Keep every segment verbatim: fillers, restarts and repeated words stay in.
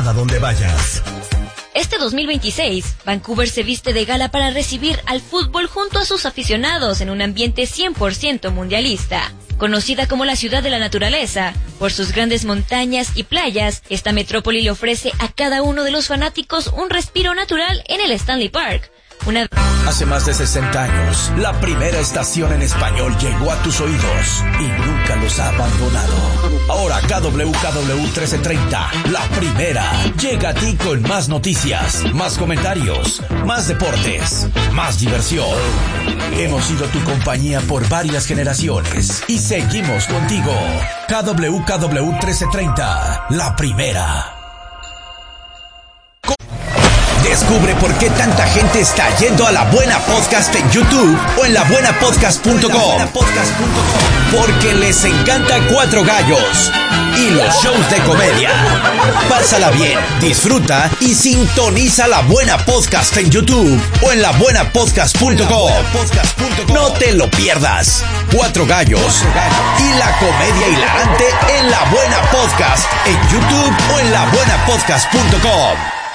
a donde vayas. Este dos mil veintiséis, Vancouver se viste de gala para recibir al fútbol junto a sus aficionados en un ambiente cien por ciento mundialista. Conocida como la ciudad de la naturaleza, por sus grandes montañas y playas, esta metrópoli le ofrece a cada uno de los fanáticos un respiro natural en el Stanley Park. Una... Hace más de sesenta años, la primera estación en español llegó a tus oídos y nunca los ha abandonado. Ahora K W K W trece treinta, la primera, llega a ti con más noticias, más comentarios, más deportes, más diversión. Hemos sido tu compañía por varias generaciones y seguimos contigo. K W K W trece treinta, la primera. Descubre por qué tanta gente está yendo a La Buena Podcast en YouTube o en la buena podcast punto com. Porque les encanta Cuatro Gallos y los shows de comedia. Pásala bien, disfruta y sintoniza La Buena Podcast en YouTube o en la buena podcast punto com. No te lo pierdas. Cuatro Gallos y la comedia hilarante en La Buena Podcast en YouTube o en la buena podcast punto com.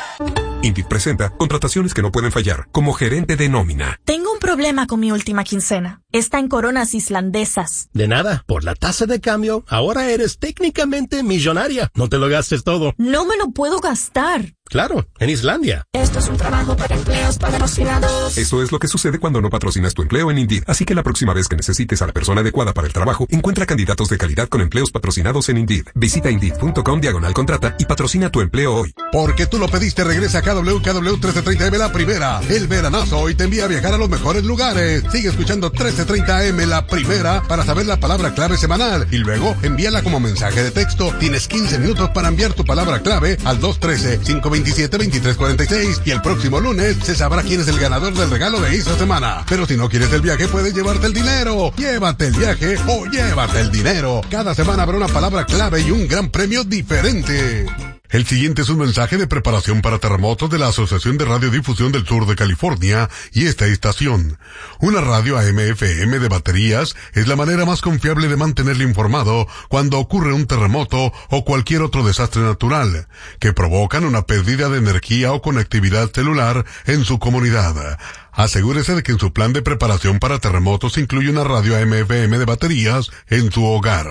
Indeed presenta contrataciones que no pueden fallar, como gerente de nómina. Tengo un problema con mi última quincena. Está en coronas islandesas. De nada, por la tasa de cambio, ahora eres técnicamente millonaria. No te lo gastes todo. No me lo puedo gastar. Claro, en Islandia. Esto es un trabajo para empleos patrocinados. Eso es lo que sucede cuando no patrocinas tu empleo en Indeed. Así que la próxima vez que necesites a la persona adecuada para el trabajo, encuentra candidatos de calidad con empleos patrocinados en Indeed. Visita Indeed punto com diagonal contrata y patrocina tu empleo hoy. Porque tú lo pediste, regresa a K W K W trece treinta M la primera. El veranazo hoy te envía a viajar a los mejores lugares. Sigue escuchando trece treinta M la primera para saber la palabra clave semanal y luego envíala como mensaje de texto. Tienes quince minutos para enviar tu palabra clave al dos uno tres, cinco dos siete, dos tres cuatro seis y el próximo lunes se sabrá quién es el ganador del regalo de esta semana. Pero si no quieres el viaje, puedes llevarte el dinero. Llévate el viaje o llévate el dinero. Cada semana habrá una palabra clave y un gran premio diferente. El siguiente es un mensaje de preparación para terremotos de la Asociación de Radiodifusión del Sur de California y esta estación. Una radio A M F M de baterías es la manera más confiable de mantenerle informado cuando ocurre un terremoto o cualquier otro desastre natural, que provocan una pérdida de energía o conectividad celular en su comunidad. Asegúrese de que en su plan de preparación para terremotos incluye una radio A M F M de baterías en su hogar.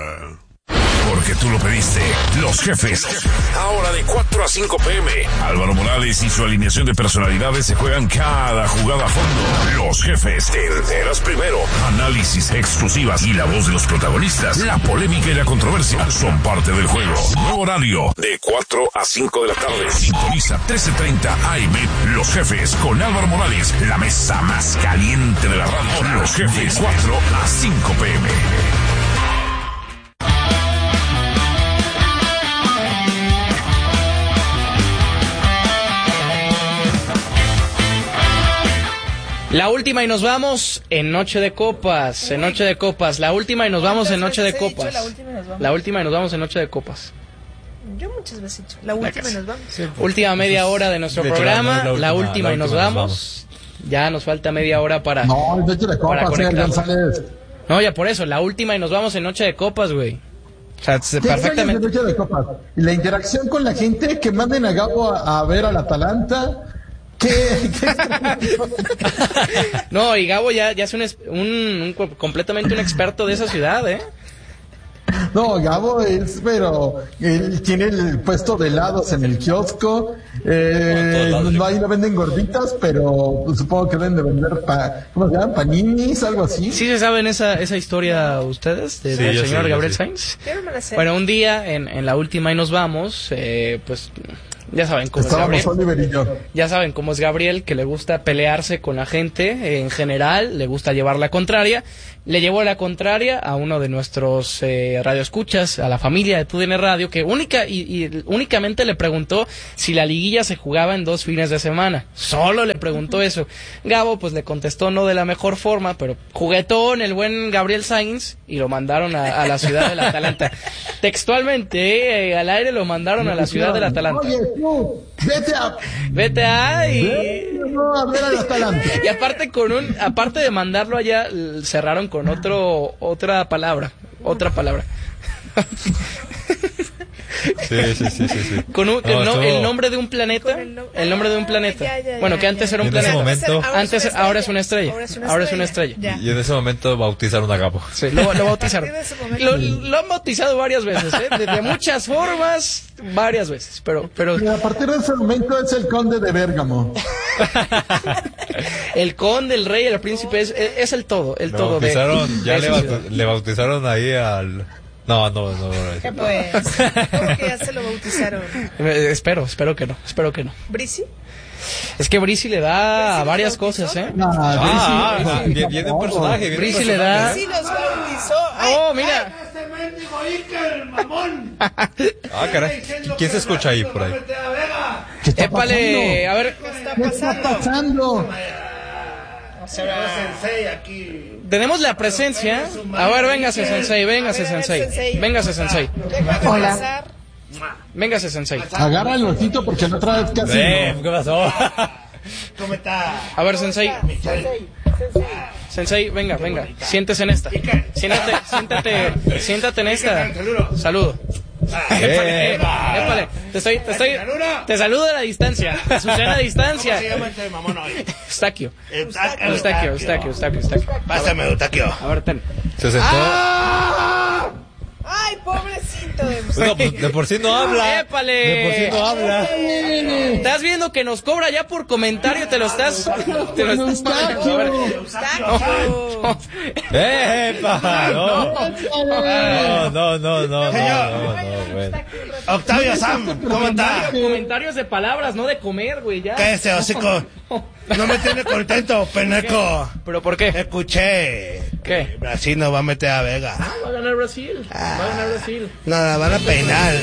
Porque tú lo pediste. Los Jefes. Ahora de cuatro a cinco pm. Álvaro Morales y su alineación de personalidades se juegan cada jugada a fondo. Los Jefes. Te enteras primero. Análisis, exclusivas y la voz de los protagonistas. La polémica y la controversia son parte del juego. Nuevo horario de cuatro a cinco de la tarde. Sintoniza trece treinta A M. Los Jefes con Álvaro Morales. La mesa más caliente de la radio. Los Jefes. cuatro a cinco pm. La última y nos vamos en Noche de Copas, en Noche de Copas, la última y nos vamos en Noche de Copas. La última y nos vamos. La última y nos vamos en Noche de Copas. Yo muchas veces he dicho, la última y nos vamos. Sí, última media hora de nuestro programa, la última, la última y nos vamos. Ya nos falta media hora para No, el Noche de Copas, señor González. No, ya por eso, la última y nos vamos en Noche de Copas, güey. O sea, perfectamente. Noche de Copas. Y la interacción con la gente, que manden a Gabo a, a ver al Atalanta. ¿Qué? ¿Qué? No, y Gabo ya, ya es un, un, un completamente un experto de esa ciudad, ¿eh? No, Gabo es, pero él tiene el puesto de helados en el kiosco. Eh, no, ahí no venden gorditas, pero supongo que deben de vender pa, ¿cómo se llaman? Paninis, algo así. ¿Sí se saben esa esa historia ustedes de, sí, del señor sé, Gabriel sí. Sainz? Bueno, un día en, en la última y nos vamos, eh, pues ya saben cómo Estábamos es Gabriel. Oliver y yo. Ya saben cómo es Gabriel, que le gusta pelearse con la gente en general, le gusta llevar la contraria. Le llevó la contraria a uno de nuestros eh, radioescuchas, a la familia de T U D N Radio, que única y, y únicamente le preguntó si la liguilla se jugaba en dos fines de semana. Solo le preguntó eso. Gabo pues le contestó no de la mejor forma, pero juguetón el buen Gabriel Sainz, y lo mandaron a, a la ciudad del Atalanta. Textualmente, eh, al aire lo mandaron a la ciudad del Atalanta. Oye, tú, vete a... Vete a y... Vete, no, a ver al Atalanta. Y aparte con un, aparte de mandarlo allá, cerraron con otro, otra palabra, otra palabra. Sí, sí, sí, sí, sí. Con un, No, el, no- estuvo- el nombre de un planeta. El nombre de un planeta. Ya, ya, Bueno, ya, que antes ya. era un Y en ese planeta. momento- Antes, ahora es una estrella. Ahora es una Ahora es una estrella. estrella. Ya. Y en ese momento bautizaron a Gabo. Sí, lo, lo bautizaron. A partir de ese momento. Lo, lo han bautizado varias veces, ¿eh? De, de muchas formas, varias veces. Pero, pero Y a partir de ese momento es el conde de Bérgamo. el conde, el rey, el príncipe es, es, es el todo, el Le todo de, bautizaron, ya de le, esa bauti- ciudad. le bautizaron ahí al... No, no, no. no, ¿Qué no. pues? ¿Cómo que ya se lo bautizaron? Eh, espero, espero que no, espero que no. ¿Brisi? Es que Brisi le da a varias cosas, ¿eh? No, Ah, Brisi- ah, viene, viene un personaje. Viene un Brisi le personaje. da... Brisi los bautizó. Ay, Oh, mira. Ah, caray. ¿Quién se escucha ahí por ahí? ¿Qué está Épale, pasando? a ver, ¿qué está ¿Qué está pasando? pasando? tenemos la presencia. A ver, véngase, Sensei, véngase, Sensei. Véngase, Sensei. Hola. Véngase, Sensei. Agarra el osito porque la otra vez casi Eh, no. ¿qué pasó? ¿Cómo está? A ver, Sensei. Sensei, venga, venga. Siéntese en esta. Siéntate, siéntate, siéntate en esta. Saludo. Épale, épale. Te estoy, te estoy, te saludo a la distancia. Susana a distancia. ¿Cómo se llama este mamón hoy? Eustaquio. Eustaquio. Eustaquio, Eustaquio, Eustaquio, Eustaquio. Pásame, Eustaquio. A ver, ten. Se sentó. ¡Ah! Ay, pobrecito de No, pues, de por sí no habla. ¡Épale! De por sí no habla. Estás viendo que nos cobra ya por comentario, te lo estás, te lo estás pagando. A ver. Eustaquio. ¡Epa! No, no, no, no, no, no, no, bueno. Octavio Sam, ¿cómo está? Comentarios de palabras, no de comer, güey, ya. ¿Qué ese hocico? No me tiene contento, peneco. ¿Pero por qué? Escuché. ¿Qué? Brasil nos va a meter a Vega. Va a ganar Brasil. Va a ganar Brasil. No, la van a peinar.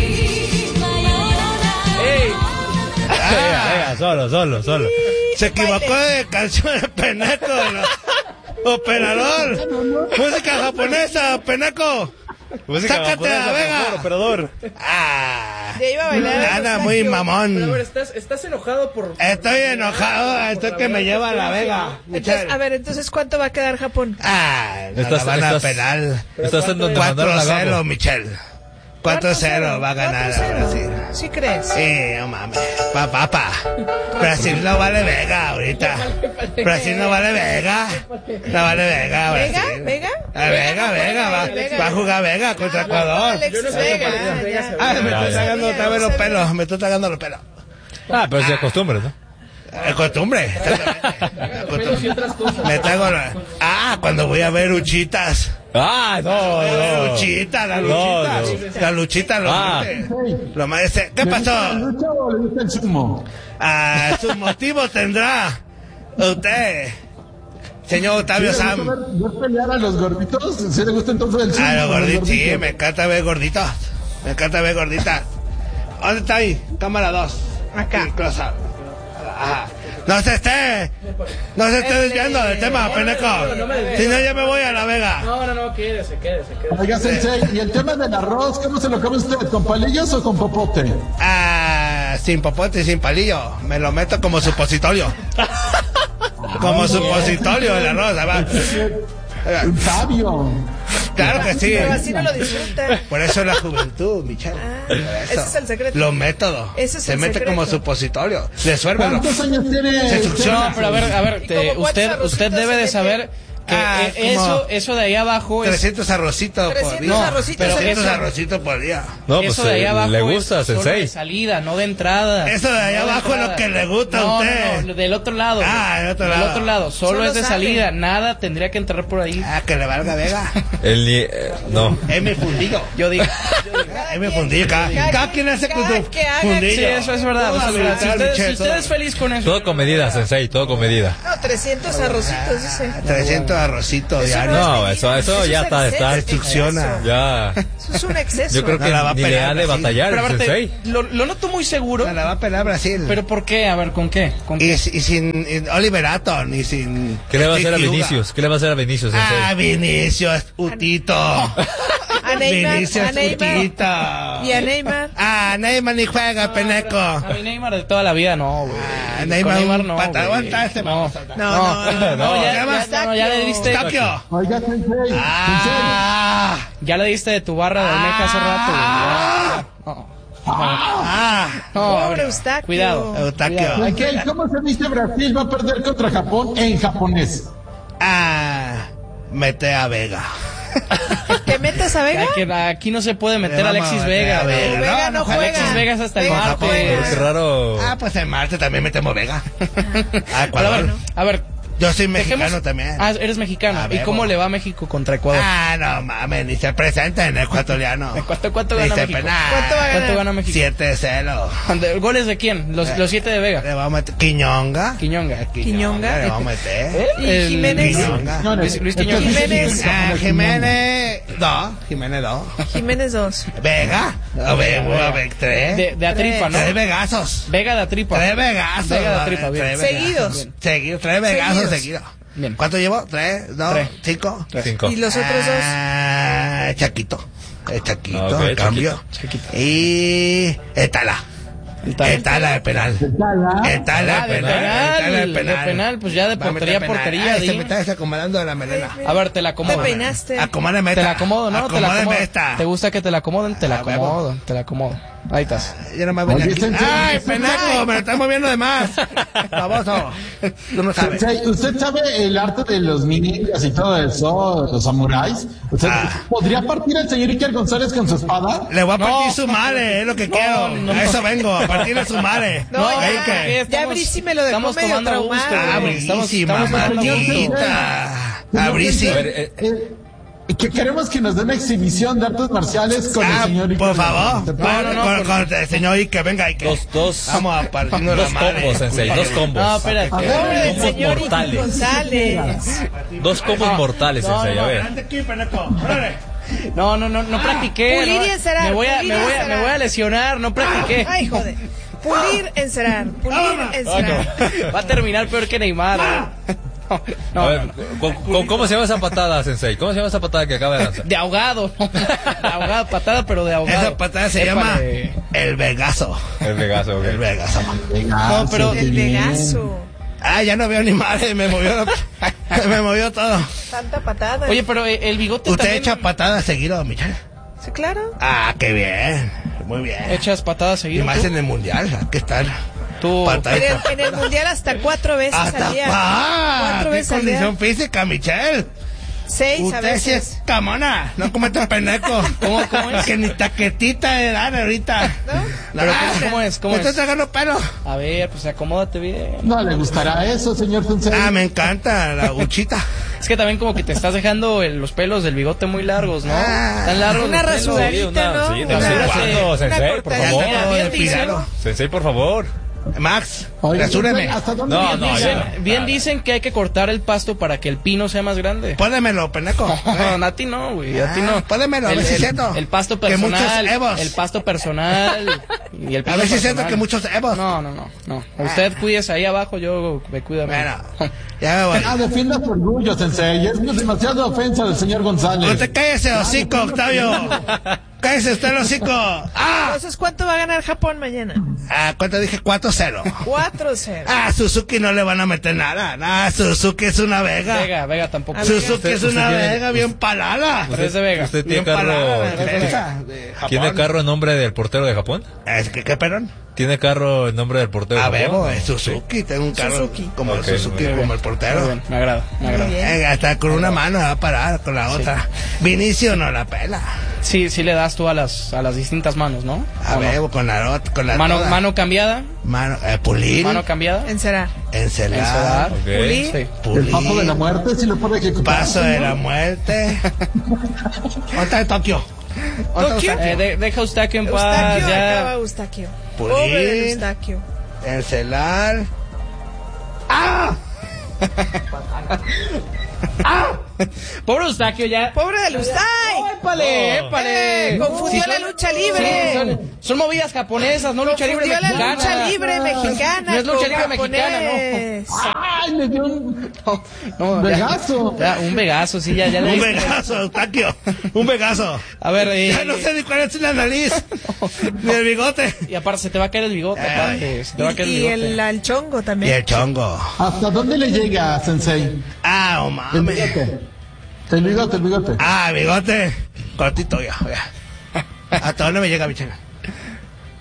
¡Ey! Venga, venga, solo, solo, solo. Se equivocó de canción de peneco. ¿no? Operador. Música japonesa, peneco. Música Sácate japonesa, a Vega. por favor, operador. Ah. Ya iba a bailar. Anda muy Pero a ver, mamón. ¿estás, estás enojado por...? Estoy enojado, estoy que me lleva a la Vega. Entonces, a ver, entonces, ¿cuánto va a quedar Japón? Ah, no Estás- la van a estás- pelar. Estás en donde mandaron a cuatro cero, Gabo. Michelle. cuatro cero va a ganar a Brasil. ¿Sí crees? Sí, no mames. Pa, papá. Brasil no vale Vega ahorita. Brasil no vale Vega. No vale Vega. ¿Vega? Brasil. ¿Vega? Ah, Vega, Vega. Va, Vega. va a jugar Vega contra Ecuador. Alexis Vega. ya. Ah, me Ya, estoy ya. tragando otra vez los pelos. Me estoy tragando los pelos. Ah, pero es de costumbre, ¿no? Es costumbre. Es costumbre. Me traigo la... Ah, cuando voy a ver Uchitas. Ah, no, La no. luchita, la No, luchita. La luchita, lo Ah. mete. Lo mete. ¿Qué ¿Le gusta la pasó? lucha o le gusta el sumo? Ah, su motivo tendrá usted, señor Octavio ¿Sí le gusta Sam. ver- ver pelear a los gorditos? ¿Sí le gusta entonces el sumo? A los gorditos, sí, gorditos? me encanta ver gorditos. Me encanta ver gorditas. ¿Dónde está ahí? Cámara dos. Acá. Sí, close up. Ajá. No se esté, no se esté desviando del tema, peneco. Si no, ya me voy a la Vega. No, no, no, quédese, quédese, quédese. Oiga, Sensei, ¿y el tema del arroz, cómo se lo come usted? ¿Con palillos o con popote? Ah, sin popote y sin palillo. Me lo meto como supositorio. Como supositorio el arroz, ¿verdad? Fabio. Claro que sí. Pero así no lo disfruta. Por eso es la juventud, Michelle. Ah, Por eso. ese es el secreto. Los métodos. Ese es Se el mete secreto. como supositorio. Desuérvelo. ¿Cuántos años tiene? Se succiona. No, pero a ver, a ver, ¿Y te- como cuántos usted, arrocitos usted debe se de mete? saber que Ah, eh, como eso, eso de ahí abajo es... trescientos arrocitos por trescientos día. arrocitos pero se trescientos eso- arrocitos por día. No, pues eso de ahí eh, abajo le gusta, es solo Sensei. de salida, no de entrada. Eso de ahí No abajo es lo entrada. que le gusta a No, usted. No, no, del otro lado. Ah, del otro Del lado. otro lado, solo, Solo es de sale. salida, nada tendría que entrar por ahí. Ah, que le valga Vega. El ni... eh, no. Es mi fundillo. Yo digo. Es mi fundillo. Cada, Cada cada quien- quien hace con cada su que haga- fundillo. Sí, eso es verdad. eso es verdad. Si usted, si usted es feliz con eso. Todo con medida, Sensei, todo con medida. No, trescientos arrocitos, dice. trescientos arrocitos Eso diarios. es No, medida, eso- eso es ya está- exceso, está- Instrucciona. Ya. Eso es un exceso. Yo creo que No la va a ni le pelar ha de así. batallar Pero el aparte, Sensei. lo, lo noto muy seguro. Se la va a pelar Brasil. ¿Pero por qué? A ver, ¿con qué? ¿Con Y, qué? y sin y Oliver Atom y sin. ¿Qué le va a hacer a Steve Vinicius? ¿Qué le va a hacer a Vinicius, Sensei? Ah, Vinicius, Utito. A Neymar, Vinicius, a Neymar. Utito. Y a Neymar. Ah, Neymar ni juega, peneco. A mi Neymar de toda la vida no, güey. Ah, Con Neymar, Neymar no, pata- güey. aguanta este No, No, no, no, no, ya, ¿qué más? ya, no, ya le diste, Tokio. Oiga, Sensei, Ah, ya le diste de tu barra de almeja hace rato, güey. Ya, Oh. Ah, no, pobre no, Eustaquio. Cuidado, Eustaquio. Okay, ¿cómo se dice Brasil va a perder contra Japón en japonés? Ah, mete a Vega. ¿Te metes a Vega? Ya que aquí no se puede meter a Vamos Alexis a meter Vega. a Vega. Vega no juega. Alexis Vega es hasta el Vega no martes. juega. Qué raro. Ah, pues en Marte también metemos Vega. Ah, Pero a Ecuador. ver, a ver. Yo soy mexicano dejemos- también. Ah, eres mexicano. A ¿Y ver, cómo bo. le va a México contra Ecuador? Ah, no mames, ni se presenta en el ecuatoriano. ¿Cuánto, cuánto gana Ni se México? pena. ¿Cuánto va a ganar? ¿Cuánto gana México? siete cero. ¿De- ¿Goles de quién? Los, los siete de Vega. Le vamos a meter Quiñonga. Quiñonga. Quiñonga. Le vamos a meter. ¿Eh? ¿Y El- Jiménez? Quiñonga. Luis, Luis Esto es Quiñonga. Jiménez. Ah, Jiménez. Dos. Jiménez dos. Jiménez dos. Vega. A ver, a ver, tres. De, de Atripa, ¿no? Tres Vegazos. Vega de Atripa. Tres Vegazos. Vega de a Atripa, ver, bien. tres Vegazos. Seguidos. Seguidos. Tres Vegazos Seguidos. seguidos. Bien. ¿Cuánto llevo? ¿Tres? ¿Dos? Tres. ¿Cinco? Cinco. ¿Y los otros dos? Ah, Chaquito. El Chaquito, Ok, el cambio. Chaquito. Y Etala. El Tala. Etala de penal. Etala Ah, de de penal. penal, Etala de de penal. penal, pues ya de Va a meter portería a penal. portería, Ay, di. se me está desacomodando de la melena. A ver, te la acomodo. Te peinaste. Acomódame Te la esta. acomodo, ¿no? Te la Acomódame acomodo. esta. ¿Te gusta que te la acomoden? Te la Ah, huevo. acomodo, te la acomodo. Ahí estás. Yo no me voy Oye, aquí. Sensei, ¡Ay, Sensei. penaco! Me lo estás moviendo de más. Baboso. Tú no sabes. Sensei, ¿usted sabe el arte de los ninjas y todo eso, los samuráis? ¿Usted Ah. podría partir al señor Iker González con su espada? Le voy a partir No. su madre, es lo que No, quiero. no. A eso vengo, a partirle su madre. No, Ahí ya, que- ya Brisi me lo dejó estamos medio tomando a gusto, traumado. Ah, güey. Estamos- buenísima, estamos tomando a gusto. maldita. A Brisi. A ver, eh, Eh, que queremos que nos den una exhibición de artes marciales con Ah, el señor Iker por favor. González. Con, no, no, con- por- con el señor Ike, venga Ike. Dos, dos. Vamos a partirnos la Dos madre. combos, Sensei, dos combos. No, espérate. A ver, Pobre del Combos señor Iker mortales. González. Dos combos mortales, no, Sensei, a no, ver. Adelante aquí, penaco. Órale. No, no, no, no practiqué. Pulir no. y encerar, Me voy a, pulir me y voy a, encerar. me voy a lesionar, no practiqué. Ay, joder. Pulir, encerar. Pulir, encerar. Va a terminar peor que Neymar. ¿eh? No, A no, ver, no. ¿cómo- cómo, cómo se llama esa patada, Sensei? ¿Cómo se llama esa patada que acaba de lanzar? De ahogado, ¿no? De ahogado, patada, pero de ahogado. Esa patada se llama Épale. el Vegazo. El Vegaso, ok. El Vegazo. No, pero sí, El bien. Vegaso. Ah, ya no veo ni madre, me movió, me movió todo. Tanta patada. Oye, pero eh, el bigote ¿Usted también... echa patadas seguido, Michelle? Sí, claro. Ah, qué bien. Muy bien. ¿Echas patadas Y seguido más tú? en el mundial, hay que estar. Tú... Patada. En el, en el mundial hasta cuatro veces Hasta al día. pa. Cuatro ¿Qué veces al día. condición física, Michelle? Seis a Usted sí veces. es camona, no comete pendejo. ¿Cómo, cómo es? Que ni taquetita de edad ahorita. ¿No? Pero ¿cómo, cómo es? ¿Cómo ¿Me estás es? sacando pelo? A ver, pues acomódate bien. No le gustará eso, señor Sensei. Ah, me encanta la guchita. Es que también como que te estás dejando el- los pelos del bigote muy largos, ¿no? Ah. Tan largos Una los pelos. rasuradita, una- ¿no? sí, Una- te estoy haciendo, una Sensei, por cortadita. favor. Ya todo bien depilado. Sensei, por favor. Max, Oiga, rasúreme. ¿hasta dónde No, le no, llega? ya. Bien dicen que hay que cortar el pasto para que el pino sea más grande. Pónemelo, pendejo. No, a ti no, güey, a ti Ah, no. pónemelo, a el, ver si es el- cierto. el pasto Que muchos personal, evos. el pasto personal y el A pino ver si es cierto personal. que muchos evos. No, no, no, no. Usted cuídese ahí abajo, yo me cuido a mí. Bueno, ya me voy. Ah, defienda su orgullo, Sensei. Es demasiada ofensa del señor González. Usted cállese, hocico, Octavio. Cállese usted, el hocico. ¡Ah! Entonces, ¿cuánto va a ganar Japón mañana? Ah, ¿cuánto dije? cuatro cero. cuatro cero. Ah, Suzuki no le van a meter nada. Ah, Suzuki es una vega. Vega, Vega tampoco. A Suzuki Usted- es una usted tiene- vega bien palada. Pero es de Vega. ¿Usted Bien tiene palada carro, la defensa de Japón. ¿tiene carro en nombre del portero de Japón? Es que, ¿qué, perdón? ¿Tiene carro en nombre del portero de A Japón? Bebo, es Suzuki. Tengo un carro Suzuki. como el Ok, Suzuki, muy bien. como el portero. Muy bien, me agrada, me agrada. Muy bien. Eh, hasta con una mano va a parar, con la otra. Vinicio no la pela. Sí, sí le das tú a las, a las distintas manos, ¿no? A ¿O no? Bebo, con la otra, con la Mano, toda. mano cambiada, Mano, eh, pulir. mano cambiada. Encerar. Encelar. Encelar. Ok. Pulir. Sí. El Pulir. paso de la muerte, si lo puede ejecutar. Paso de la muerte. ¿Dónde está Tokio? ¿Dónde está ¿Tokio? Eh, de- deja Eustaquio en paz, Eustaquio, ya. acaba Eustaquio. Pulir. Pobre de Eustaquio. Encelar. ¡Ah! Pobre Eustaquio, ya. Pobre de Eustaquio. ¡Épale, épale! Eh, confundió Sí, la son- lucha libre. sí, son, son movidas japonesas, no lucha libre Confundió la mexicana. lucha libre mexicana. No es lucha con libre mexicana, ¿no? japonés. ¡Ay, le dio un No, ya- Vegazo! ya, un Vegazo, sí, ya, ya le Un diste. Vegazo, Eustaquio. Un Vegazo. A ver, eh, Ya no sé ni cuál es la nariz. Ni el bigote. y aparte se te va a caer el bigote, aparte, se te va a caer el Y, y bigote. el, el chongo Y también. el chongo. ¿Hasta dónde le llega, Sensei? Ah, oh El mames. bigote. El bigote, el bigote. Ah, bigote. Cortito ya, ya. ¿Hasta dónde me llega, Michelle?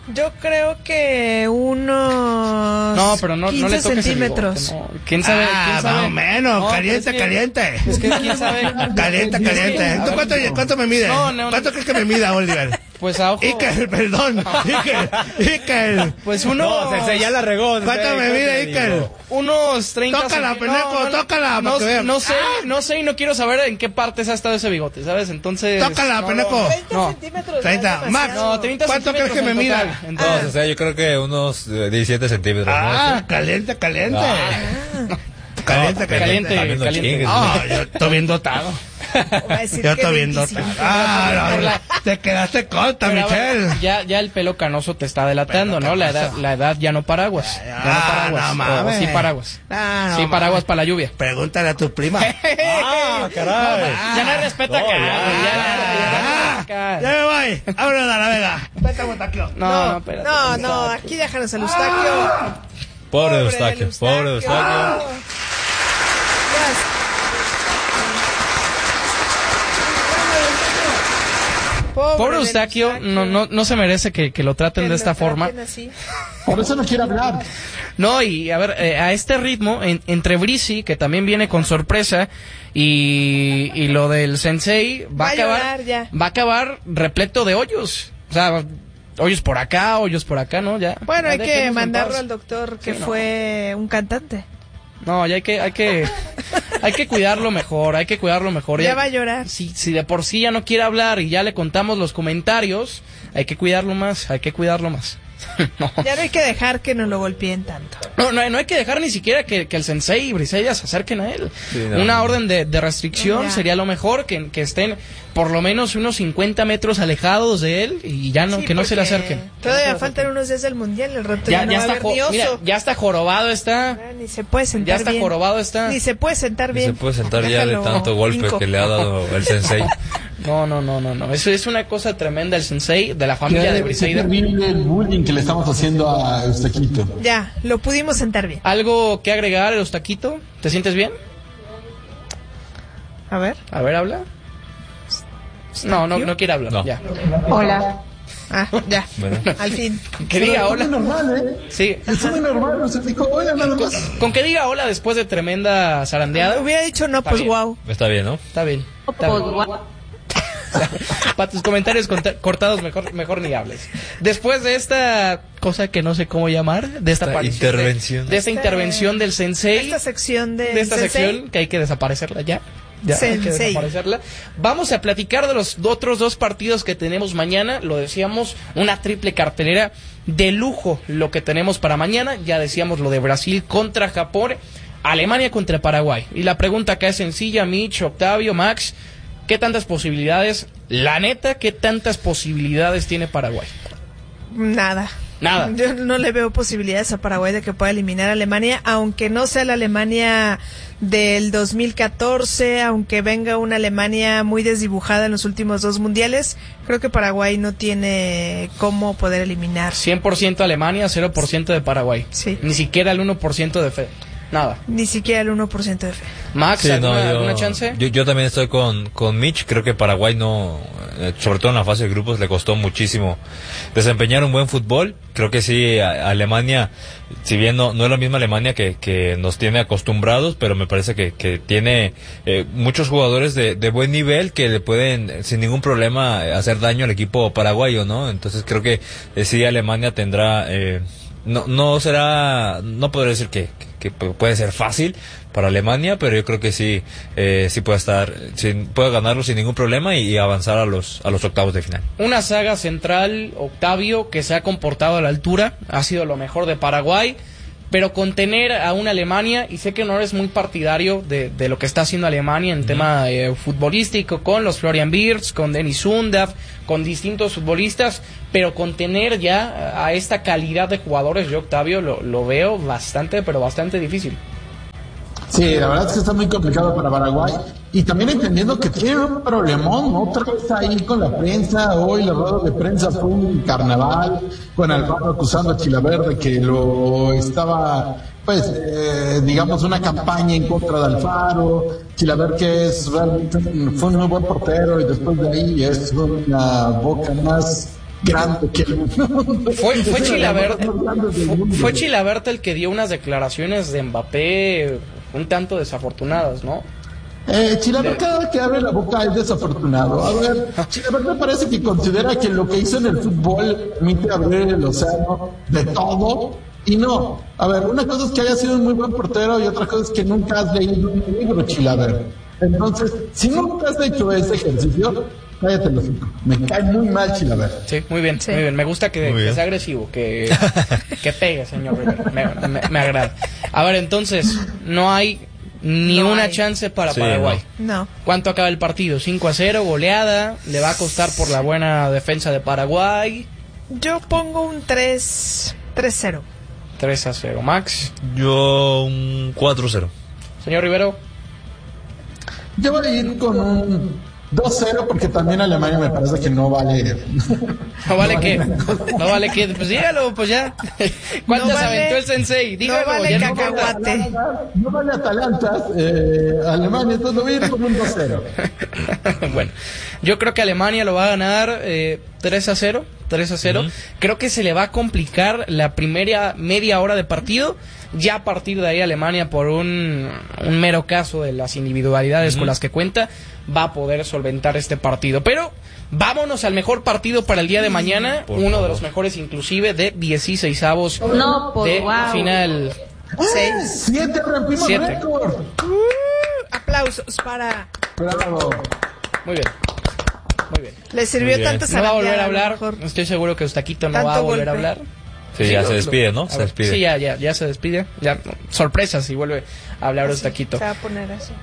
Yo creo que unos No, pero no, no le quince toques centímetros. el bigote, no. ¿Quién sabe? Ah, ¿quién sabe? más o menos, No, caliente, pero es que- caliente. Es que quién sabe. Caliente, Es que- caliente. a ¿Tú ver, cuánto, no. cuánto me mide? No, no, no. ¿Cuánto crees que me mida, Oliver? Pues a ojo. Iker, perdón. Iker, Iker. Pues uno. No, Sensei, ya la regó. ¿Cuánto Sensei, me ¿qué mide, te Iker? digo? Unos treinta Tócala, centímetros. pendejo, tócala, No, para que vean. no sé, no sé y no quiero saber en qué partes ha estado ese bigote, ¿sabes? Entonces. Tócala, no, pendejo. treinta No. centímetros. treinta. ya es Max, demasiado. No, treinta ¿Cuánto crees que me centímetros en mida? total, en No, total. Sensei, yo creo que unos eh, diecisiete centímetros. Ah, ¿no? caliente, caliente. Ah. Caliente, No, caliente. Caliente, no caliente. chingues. Ah, yo estoy bien dotado. Va a decir Yo que estoy bien veinticinco. dotado. Ah, no, no, te quedaste corta, Pero, a ver, Michelle. ya, ya el pelo canoso te está delatando, Pelo ¿no? La canoso. edad, la edad ya no paraguas. Ya, no Ah, paraguas. no O mames. sí paraguas. Ah, no sí mames. paraguas para la lluvia. Pregúntale a tu prima. Ah, caray. Ya no hay respeto acá. No, güey, ya, Ah, ya, ya, ya me voy. Vámonos a la vega. Vete a Botaquio. No, no, espérate. No, no, aquí déjanos a Eustaquio. Pobre del Eustaquio, pobre Eustaquio. Pobre, Pobre del Eustaquio no, no, no se merece que, que lo traten Que de lo esta forma. traten así. Por eso no quiere hablar. No, y a ver, eh, a este ritmo, en- entre Brizi, que también viene con sorpresa, y, y lo del Sensei, va, Va a a acabar, llorar ya. va a acabar repleto de hoyos. O sea, hoyos por acá, hoyos por acá, ¿no? Ya. Bueno, ya hay que déjenos en mandarlo paz. al doctor que Sí, no. fue un cantante. No, ya hay que, hay que, hay que cuidarlo mejor, hay que cuidarlo mejor. Ya va a llorar. Si, si de por sí ya no quiere hablar y ya le contamos los comentarios, hay que cuidarlo más, hay que cuidarlo más. No. Ya no hay que dejar que nos lo golpeen tanto. No, no, no hay que dejar ni siquiera que, que el Sensei y Briseida se acerquen a él. Sí, no. Una orden de, de restricción Ya. sería lo mejor, que, que estén por lo menos unos cincuenta metros alejados de él y ya no, Sí, que no se le porque acerquen. Todavía faltan unos días del mundial, el rato ya, Ya, no ya va a está, haber jo- ni oso. mira, ya está jorobado está, Ya ni se puede sentar ya está bien. jorobado está. Ni se puede sentar Y bien. se puede sentar ya de Déjalo tanto golpe hinco. que le ha dado el Sensei. No, no, no, no, no. Eso es una cosa tremenda el Sensei de la familia de Qué Briseida. terrible el bullying que le estamos haciendo a Eustaquito. Ya, lo pudimos sentar bien. ¿Algo que agregar, Eustaquito? ¿Te sientes bien? A ver. A ver, habla. No, no, no quiere hablar. No. Ya. Hola. Ah, ya. Bueno. Al fin. Que diga Pero es hola. muy normal, ¿eh? Sí. Es muy normal, o sea, dijo, hola, nada más. Con que diga hola después de tremenda zarandeada. Hubiera dicho no, pues bien. wow. Está bien, ¿no? Está bien. Está bien. Para tus comentarios conta- cortados, mejor, mejor ni hables. Después de esta cosa que no sé cómo llamar, de esta, Esta aparición de- intervención. de, esta Este- intervención del Sensei, Esta sección de, de esta Sensei. sección que hay que desaparecerla ya. Ya, hay que Sensei. desaparecerla. Vamos a platicar de los otros dos partidos que tenemos mañana. Lo decíamos, una triple cartelera de lujo lo que tenemos para mañana. Ya decíamos lo de Brasil contra Japón, Alemania contra Paraguay. Y la pregunta acá es sencilla, Mitch, Octavio, Max, ¿qué tantas posibilidades, la neta, qué tantas posibilidades tiene Paraguay? Nada. Nada. Yo no le veo posibilidades a Paraguay de que pueda eliminar a Alemania, aunque no sea la Alemania del dos mil catorce, aunque venga una Alemania muy desdibujada en los últimos dos mundiales, creo que Paraguay no tiene cómo poder eliminar. cien por ciento Alemania, cero por ciento de Paraguay. Sí. Ni siquiera el uno por ciento de fe. Nada. Ni siquiera el uno por ciento de fe. Max, Sí, no, ¿alguna, yo, alguna chance? Yo, yo también estoy con, con Mitch. Creo que Paraguay no, eh, sobre todo en la fase de grupos, le costó muchísimo desempeñar un buen fútbol. Creo que sí, a- Alemania, si bien no, no es la misma Alemania que, que nos tiene acostumbrados, pero me parece que, que tiene eh, muchos jugadores de, de buen nivel que le pueden eh, sin ningún problema eh, hacer daño al equipo paraguayo, ¿no? Entonces creo que eh, sí, Alemania tendrá... Eh, no, no será, no podré decir que, que puede ser fácil para Alemania, pero yo creo que sí, eh, sí puede estar, sin, puede ganarlo sin ningún problema y, y avanzar a los, a los octavos de final. Una saga central, Octavio, que se ha comportado a la altura, ha sido lo mejor de Paraguay, pero contener a una Alemania, y sé que no eres muy partidario de, de lo que está haciendo Alemania en uh-huh. tema eh, futbolístico, con los Florian Wirtz, con Dennis Undav, con distintos futbolistas, pero contener ya a esta calidad de jugadores, yo Octavio lo, lo veo bastante, pero bastante difícil. Sí, la verdad es que está muy complicado para Paraguay. Y también entendiendo que tiene un problemón, ¿no? Otra vez ahí con la prensa. Hoy la rueda de prensa fue un carnaval con Alfaro acusando a Chilaverde que lo estaba, pues, eh, digamos, una campaña en contra de Alfaro. Chilaverde que es realmente fue un muy buen portero y después de ahí es una boca más grande que el mundo. Fue, fue Chilabert, fue Chilabert el que dio unas declaraciones de Mbappé un tanto desafortunadas, ¿no? Eh, Chilabert cada vez que abre la boca es desafortunado. A ver, Chilabert me parece que considera que lo que hizo en el fútbol permite abrir el océano de todo. Y no, a ver, una cosa es que haya sido un muy buen portero y otra cosa es que nunca has leído un libro, Chilabert. Entonces, si nunca has hecho ese ejercicio, cállate los hijos. Me cae muy mal Chilabert. Sí, muy bien, sí. muy bien. Me gusta que, que sea agresivo, que, que pegue, señor Rivera. Me, me, me agrada. A ver, entonces, no hay ni no una hay. chance para sí, Paraguay. No. no. ¿Cuánto acaba el partido? ¿cinco a cero, goleada? ¿Le va a costar por la buena defensa de Paraguay? Yo pongo un tres cero. tres a cero. Max. Yo un cuatro cero. Señor Rivero. Yo voy a ir con un dos cero porque también Alemania me parece que no vale. ¿No vale qué? ¿No vale qué? Pues dígalo, pues ya. ¿Cuántas no vale, aventó el sensei? Dígalo. No vale ya cacahuate. No, no vale Atalanta, eh, Alemania, entonces lo voy a ir con un dos cero. Bueno, yo creo que Alemania lo va a ganar eh, tres a cero. tres a cero. Uh-huh. Creo que se le va a complicar la primera media hora de partido. Ya a partir de ahí Alemania, por un, un mero caso de las individualidades uh-huh. con las que cuenta, va a poder solventar este partido. Pero vámonos al mejor partido para el día de mañana. Por uno favor. de los mejores inclusive de dieciseisavos no, por, de wow. final. seis. Siete rompimos récord. Uh, aplausos para... Bravo. Muy bien. Muy bien. Le sirvió tanto No va a volver a hablar. A Estoy seguro que Eustaquito no va a volver golpe. a hablar. Sí, sí, ya se despide, ¿no? Se despide. Sí, ya, ya, ya se despide. Ya, sorpresa si vuelve a hablar Eustaquito. Se va a poner así.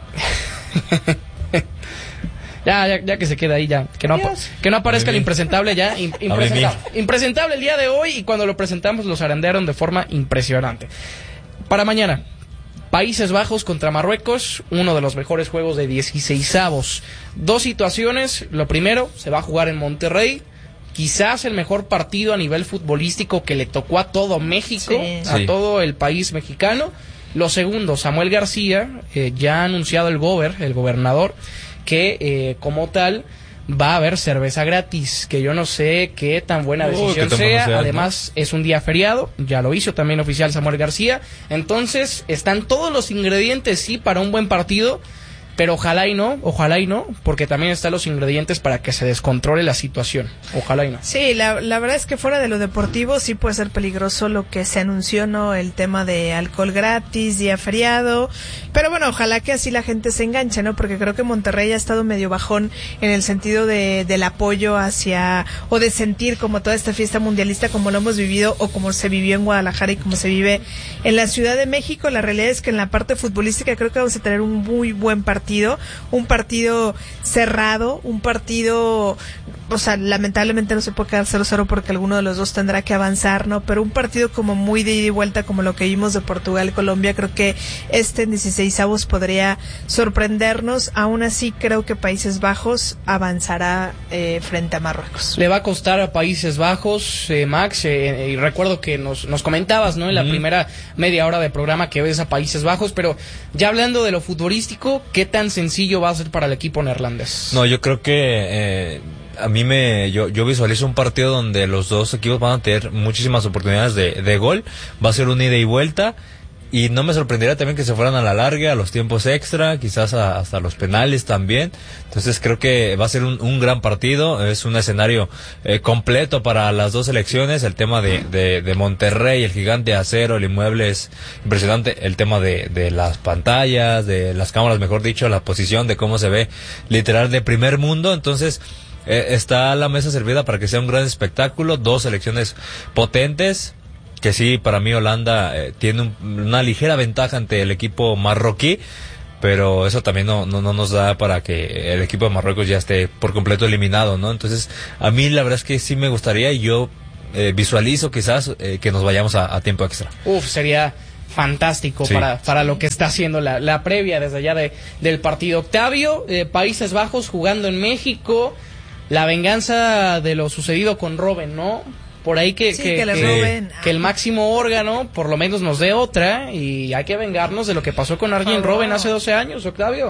ya, ya, ya que se queda ahí, ya. Que no, que no aparezca el impresentable ya. In, impresentable. impresentable el día de hoy y cuando lo presentamos los arandearon de forma impresionante. Para mañana, Países Bajos contra Marruecos, uno de los mejores juegos de dieciseisavos. Dos situaciones. Lo primero, se va a jugar en Monterrey. Quizás el mejor partido a nivel futbolístico que le tocó a todo México, sí. a sí. todo el país mexicano. Lo segundo, Samuel García eh, ya ha anunciado el gober, el gobernador, que eh, como tal va a haber cerveza gratis, que yo no sé qué tan buena decisión uh, sea, sea, además ¿no? es un día feriado, ya lo hizo también oficial Samuel García, entonces están todos los ingredientes sí para un buen partido. Pero ojalá y no, ojalá y no, porque también están los ingredientes para que se descontrole la situación. Ojalá y no. Sí, la, la verdad es que fuera de lo deportivo sí puede ser peligroso lo que se anunció, ¿no? El tema de alcohol gratis, día feriado. Pero bueno, ojalá que así la gente se enganche, ¿no? Porque creo que Monterrey ha estado medio bajón en el sentido de del apoyo hacia, o de sentir como toda esta fiesta mundialista como lo hemos vivido, o como se vivió en Guadalajara y como se vive en la Ciudad de México. La realidad es que en la parte futbolística creo que vamos a tener un muy buen partido. Un partido cerrado, un partido, o sea, lamentablemente no se puede quedar cero cero porque alguno de los dos tendrá que avanzar, ¿no? Pero un partido como muy de ida y vuelta, como lo que vimos de Portugal y Colombia, creo que este en dieciseisavos podría sorprendernos. Aún así, creo que Países Bajos avanzará eh, frente a Marruecos. Le va a costar a Países Bajos, eh, Max, eh, y recuerdo que nos, nos comentabas, ¿no? En la mm. primera media hora de programa que ves a Países Bajos, pero ya hablando de lo futbolístico, ¿qué tan sencillo va a ser para el equipo neerlandés? No, yo creo que eh, a mí me yo, yo visualizo un partido donde los dos equipos van a tener muchísimas oportunidades de, de gol, va a ser un ida y vuelta. Y no me sorprendería también que se fueran a la larga, a los tiempos extra, quizás a, hasta los penales también. Entonces creo que va a ser un, un gran partido, es un escenario eh, completo para las dos selecciones. El tema de, de, de Monterrey, el gigante de acero, el inmueble es impresionante. El tema de, de las pantallas, de las cámaras, mejor dicho, la posición, de cómo se ve literal de primer mundo. Entonces eh, está la mesa servida para que sea un gran espectáculo, dos selecciones potentes. Que sí, para mí Holanda eh, tiene un, una ligera ventaja ante el equipo marroquí, pero eso también no, no, no nos da para que el equipo de Marruecos ya esté por completo eliminado, ¿no? Entonces, a mí la verdad es que sí me gustaría y yo eh, visualizo quizás eh, que nos vayamos a, a tiempo extra. Uf, sería fantástico sí. para, para lo que está haciendo la, la previa desde allá de, del partido. Octavio, eh, Países Bajos jugando en México, la venganza de lo sucedido con Robben, ¿no? Por ahí que, sí, que, que, que, que el máximo órgano por lo menos nos dé otra y hay que vengarnos de lo que pasó con Arjen Robben hace doce años, Octavio.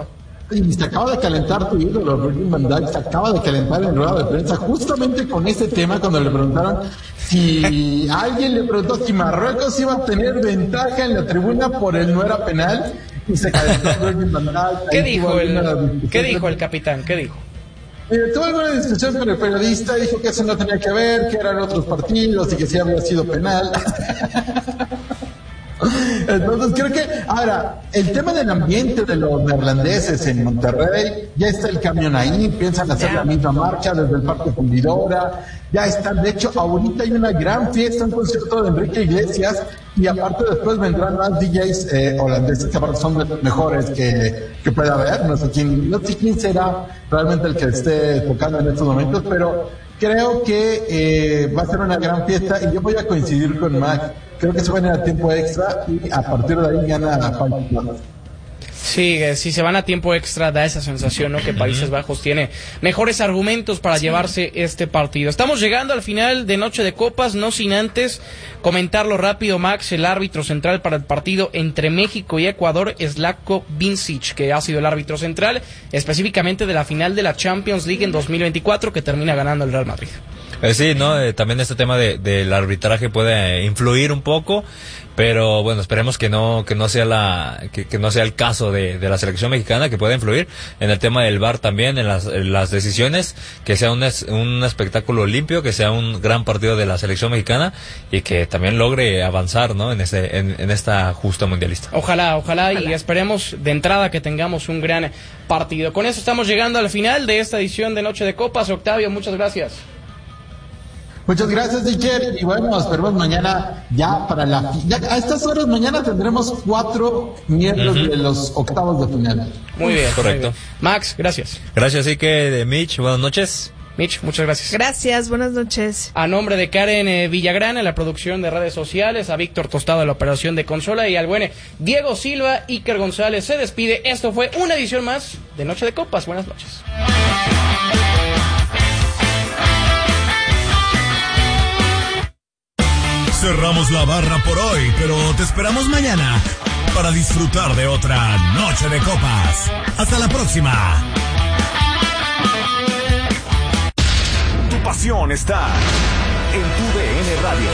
y se acaba de calentar tu ídolo, Virgil van Dijk, se acaba de calentar en rueda de prensa justamente con este tema cuando le preguntaron si alguien le preguntó si Marruecos iba a tener ventaja en la tribuna por el no era penal y se calentó Virgil van Dijk. ¿Qué dijo el, ¿qué dijo el capitán? ¿Qué dijo? Eh, tuvo alguna discusión con el periodista, dijo que eso no tenía que ver, que eran otros partidos y que sí había sido penal. Entonces creo que, ahora, el tema del ambiente de los neerlandeses en Monterrey, ya está el camión ahí, piensan hacer la misma marcha desde el Parque Fundidora, ya están, de hecho ahorita hay una gran fiesta, un concierto de Enrique Iglesias, y aparte después vendrán más D Js eh, holandeses que aparte son de los mejores que, que pueda haber, no sé quién, no sé quién será realmente el que esté tocando en estos momentos, pero creo que eh, va a ser una gran fiesta y yo voy a coincidir con Max. Creo que se van a ir a tiempo extra y a partir de ahí gana a Países. Sí, si se van a tiempo extra da esa sensación, ¿no? Que Países Bajos tiene mejores argumentos para sí. llevarse este partido. Estamos llegando al final de Noche de Copas, no sin antes comentarlo rápido, Max. El árbitro central para el partido entre México y Ecuador es Zlatko Vincic, que ha sido el árbitro central específicamente de la final de la Champions League en dos mil veinticuatro, que termina ganando el Real Madrid. Eh, sí, no, eh, también este tema de, del arbitraje puede influir un poco, pero bueno, esperemos que no que no sea la que, que no sea el caso de, de la selección mexicana, que pueda influir en el tema del V A R también, en las, en las decisiones, que sea un, es, un espectáculo limpio, que sea un gran partido de la selección mexicana y que también logre avanzar, ¿no? En este en, en esta justa mundialista. Ojalá, ojalá, ojalá y esperemos de entrada que tengamos un gran partido. Con eso estamos llegando al final de esta edición de Noche de Copas. Octavio, muchas gracias. Muchas gracias, Iker. Y bueno, nos esperamos mañana ya para la... Ya a estas horas mañana tendremos cuatro miembros uh-huh. de los octavos de final. Muy bien, correcto. Muy bien. Max, gracias. Gracias, Iker. Mitch, buenas noches. Mitch, muchas gracias. Gracias, buenas noches. A nombre de Karen eh, Villagrán en la producción de redes sociales, a Víctor Tostado en la operación de consola y al buen Diego Silva, Iker González se despide. Esto fue una edición más de Noche de Copas. Buenas noches. Cerramos la barra por hoy, pero te esperamos mañana para disfrutar de otra Noche de Copas. Hasta la próxima. Tu pasión está en tu D N Radio.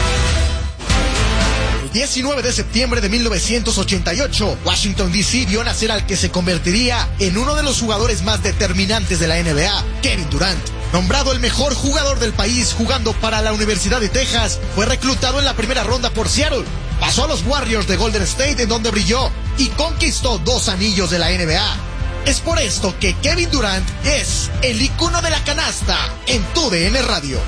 El diecinueve de septiembre de mil novecientos ochenta y ocho, Washington D C vio nacer al que se convertiría en uno de los jugadores más determinantes de la N B A, Kevin Durant. Nombrado el mejor jugador del país jugando para la Universidad de Texas, fue reclutado en la primera ronda por Seattle. Pasó a los Warriors de Golden State, en donde brilló y conquistó dos anillos de la N B A. Es por esto que Kevin Durant es el icono de la canasta en tu D N Radio.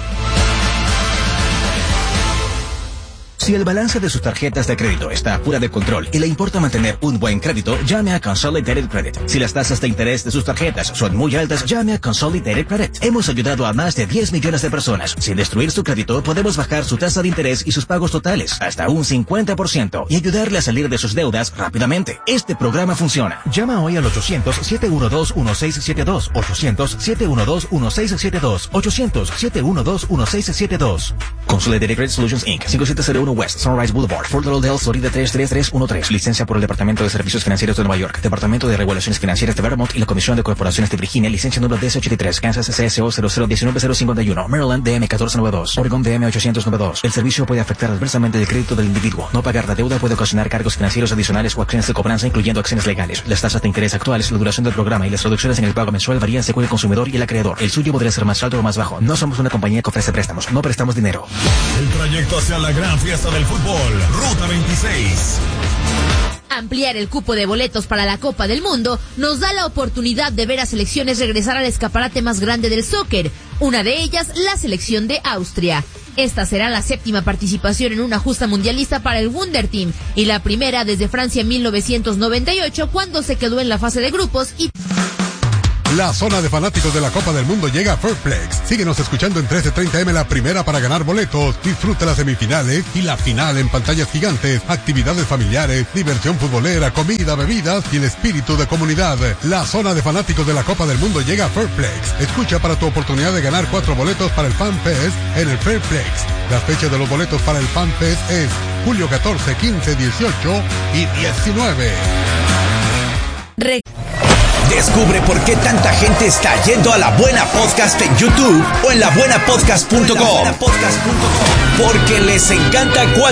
Si el balance de sus tarjetas de crédito está fuera de control y le importa mantener un buen crédito, llame a Consolidated Credit. Si las tasas de interés de sus tarjetas son muy altas, llame a Consolidated Credit. Hemos ayudado a más de diez millones de personas. Sin destruir su crédito, podemos bajar su tasa de interés y sus pagos totales hasta un cincuenta por ciento y ayudarle a salir de sus deudas rápidamente. Este programa funciona. Llama hoy al ochocientos, siete uno dos, uno seis siete dos, ochocientos, siete uno dos, uno seis siete dos, ochocientos, siete uno dos, uno seis siete dos. Consolidated Credit Solutions incorporated. cinco siete cero uno West Sunrise Boulevard, Fort Lauderdale, Florida tres tres tres uno tres. Licencia por el Departamento de Servicios Financieros de Nueva York, Departamento de Regulaciones Financieras de Vermont y la Comisión de Corporaciones de Virginia. Licencia número D S ochenta y tres, Kansas C S O cero cero uno nueve cero cinco uno, Maryland D M catorce noventa y dos, Oregon D M ochocientos noventa y dos. El servicio puede afectar adversamente el crédito del individuo. No pagar la deuda puede ocasionar cargos financieros adicionales o acciones de cobranza, incluyendo acciones legales. Las tasas de interés actuales, la duración del programa y las reducciones en el pago mensual varían según el consumidor y el acreedor. El suyo podría ser más alto o más bajo. No somos una compañía que ofrece préstamos. No prestamos dinero. El trayecto hacia la gran fiesta del fútbol. Ruta veintiséis. Ampliar el cupo de boletos para la Copa del Mundo nos da la oportunidad de ver a selecciones regresar al escaparate más grande del soccer, una de ellas la selección de Austria. Esta será la séptima participación en una justa mundialista para el Wunder Team y la primera desde Francia en mil novecientos noventa y ocho, cuando se quedó en la fase de grupos y... La zona de fanáticos de la Copa del Mundo llega a Fairplex. Síguenos escuchando en trece treinta eme la primera para ganar boletos. Disfruta las semifinales y la final en pantallas gigantes, actividades familiares, diversión futbolera, comida, bebidas y el espíritu de comunidad. La zona de fanáticos de la Copa del Mundo llega a Fairplex. Escucha para tu oportunidad de ganar cuatro boletos para el Fan Fest en el Fairplex. Las fechas de los boletos para el Fan Fest es julio catorce, quince, dieciocho y diecinueve. Re- Descubre por qué tanta gente está yendo a La Buena Podcast en YouTube o en la buena podcast punto com. Porque les encanta